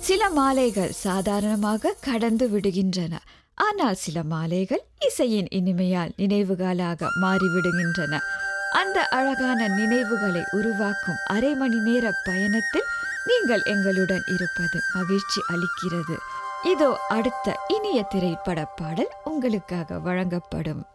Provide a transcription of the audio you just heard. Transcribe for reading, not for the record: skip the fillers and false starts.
சில மாலைகள் சாதாரணமாக கடந்து விடுகின்றன. ஆனால் சில மாலைகள் இசையின் இனிமையால் நினைவுகளாக மாறிவிடுகின்றன. அந்த அழகான நினைவுகளை உருவாக்கும் அரை மணி நேர பயணத்தில் நீங்கள் எங்களுடன் இருப்பது மகிழ்ச்சி அளிக்கிறது. இதோ அடுத்த இனிய திரைப்பட பாடல் உங்களுக்காக வழங்கப்படும்.